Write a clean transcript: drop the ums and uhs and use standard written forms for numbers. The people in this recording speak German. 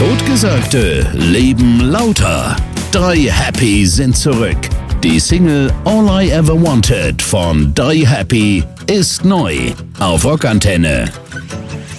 Totgesagte leben lauter. 3 Happy sind zurück. Die Single All I Ever Wanted von Die Happy ist neu auf Rockantenne.